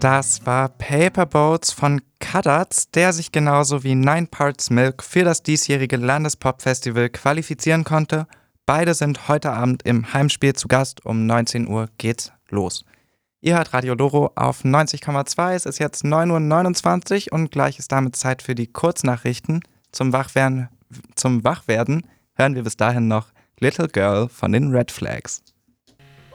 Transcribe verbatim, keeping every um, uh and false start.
Das war Paper Boats von Kadaz, der sich genauso wie Nine Parts Milk für das diesjährige Landespop-Festival qualifizieren konnte. Beide sind heute Abend im Heimspiel zu Gast. Um neunzehn Uhr geht's los. Ihr hört Radio Loro auf neunzig Komma zwei. Es ist jetzt neun Uhr neunundzwanzig und gleich ist damit Zeit für die Kurznachrichten. Zum Wachwerden, zum Wachwerden hören wir bis dahin noch Little Girl von den Red Flags.